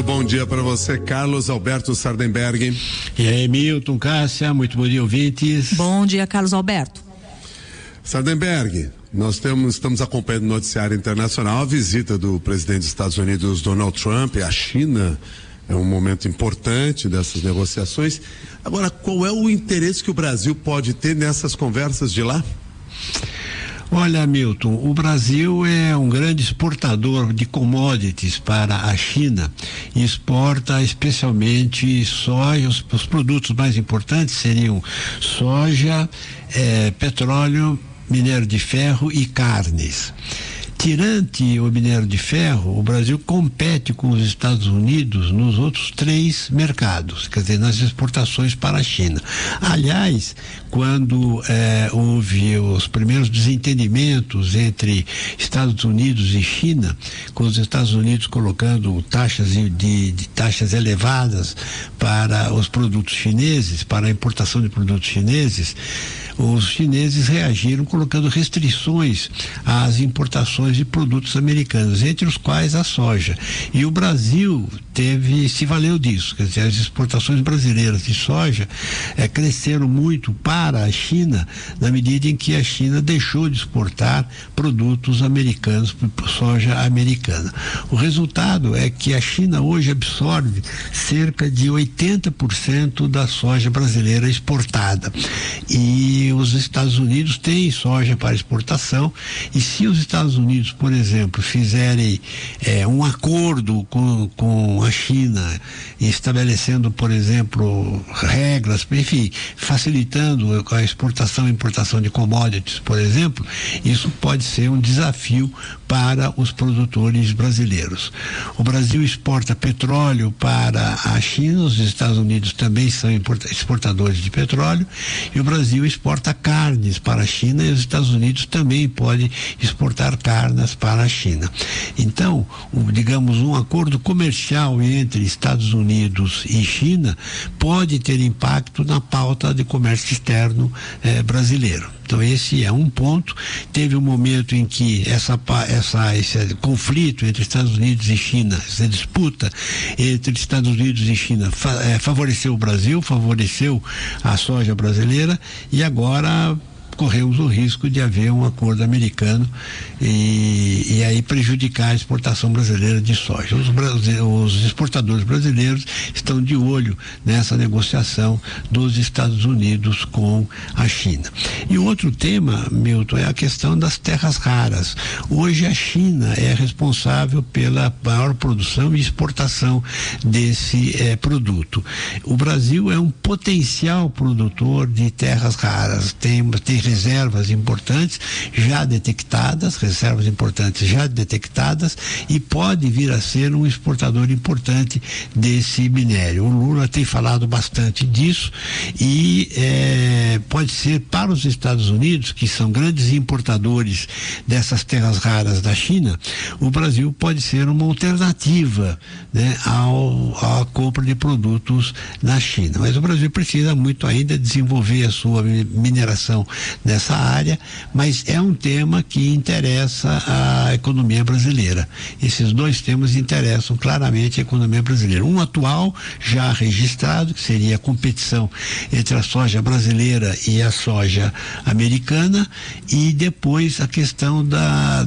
bom dia para você, Carlos Alberto Sardenberg. E aí, Milton, Cássia, muito bom dia, ouvintes. Bom dia, Carlos Alberto. Sardenberg, nós estamos acompanhando o noticiário internacional, a visita do presidente dos Estados Unidos, Donald Trump, à China. É um momento importante dessas negociações. Agora, qual é o interesse que o Brasil pode ter nessas conversas de lá? Olha, Milton, o Brasil é um grande exportador de commodities para a China e exporta especialmente soja. Os produtos mais importantes seriam soja, petróleo, minério de ferro e carnes. Tirante o minério de ferro, o Brasil compete com os Estados Unidos nos outros 3 mercados, quer dizer, nas exportações para a China. Aliás, quando houve os primeiros desentendimentos entre Estados Unidos e China, com os Estados Unidos colocando taxas taxas elevadas para os produtos chineses, para a importação de produtos chineses, os chineses reagiram colocando restrições às importações de produtos americanos, entre os quais a soja. E o Brasil se valeu disso, quer dizer, as exportações brasileiras de soja cresceram muito para a China, na medida em que a China deixou de exportar produtos americanos, soja americana. O resultado é que a China hoje absorve cerca de 80% da soja brasileira exportada. E os Estados Unidos têm soja para exportação, e se os Estados Unidos, por exemplo, fizerem um acordo com a China, estabelecendo, por exemplo, regras, enfim, facilitando a exportação e importação de commodities, por exemplo, isso pode ser um desafio para os produtores brasileiros. O Brasil exporta petróleo para a China, os Estados Unidos também são exportadores de petróleo, e o Brasil exporta carnes para a China, e os Estados Unidos também podem exportar carnes para a China. Então, digamos, um acordo comercial entre Estados Unidos e China pode ter impacto na pauta de comércio externo brasileiro. Então esse é um ponto. Teve um momento em que esse conflito entre Estados Unidos e China, essa disputa entre Estados Unidos e China favoreceu o Brasil, favoreceu a soja brasileira, e agora corremos o risco de haver um acordo americano e aí prejudicar a exportação brasileira de soja. Os exportadores brasileiros estão de olho nessa negociação dos Estados Unidos com a China. E o outro tema, Milton, é a questão das terras raras. Hoje a China é responsável pela maior produção e exportação desse produto. O Brasil é um potencial produtor de terras raras, tem reservas importantes já detectadas, e pode vir a ser um exportador importante desse minério. O Lula tem falado bastante disso e pode ser para os Estados Unidos, que são grandes importadores dessas terras raras da China, o Brasil pode ser uma alternativa, né, à compra de produtos na China. Mas o Brasil precisa muito ainda desenvolver a sua mineração nessa área, mas é um tema que interessa a economia brasileira. Esses 2 temas interessam claramente a economia brasileira. Um atual, já registrado, que seria a competição entre a soja brasileira e a soja americana, e depois a questão